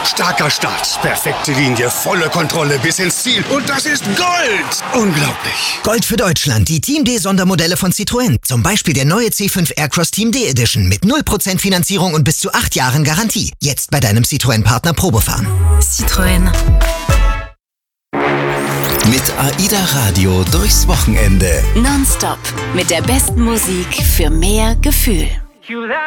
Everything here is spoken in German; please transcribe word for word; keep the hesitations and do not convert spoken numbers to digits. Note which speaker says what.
Speaker 1: Starker Start, perfekte Linie, volle Kontrolle bis ins Ziel. Und das ist Gold! Unglaublich.
Speaker 2: Gold für Deutschland, die Team D Sondermodelle von Citroën. Zum Beispiel der neue C fünf Aircross Team D Edition mit null Prozent Finanzierung und bis zu acht Jahren Garantie. Jetzt bei deinem Citroën-Partner Probefahren.
Speaker 3: Citroën.
Speaker 4: Mit AIDA Radio durchs Wochenende.
Speaker 3: Nonstop mit der besten Musik für mehr Gefühl.